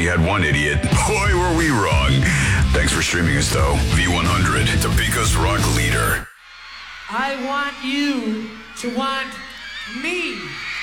had one idiot. Boy, were we wrong. Thanks for streaming us, though. V100, Topeka's rock leader. I want you to want me.